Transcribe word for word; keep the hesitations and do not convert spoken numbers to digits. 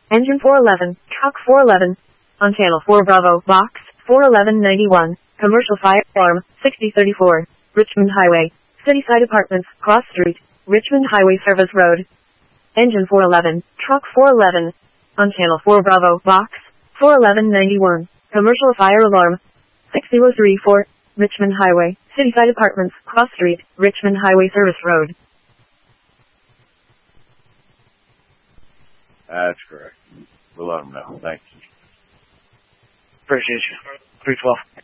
Engine four eleven, truck four eleven. On channel four Bravo, box four eleven ninety-one. Commercial fire alarm, sixty thirty-four. Richmond Highway. Cityside Apartments, Cross Street. Richmond Highway Service Road. Engine four eleven, truck four eleven. On channel four Bravo, box four eleven ninety-one. Commercial fire alarm, six zero three four. Richmond Highway. Cityside Apartments, Cross Street. Richmond Highway Service Road. That's correct. We'll let them know. Thanks. Appreciate you. three twelve.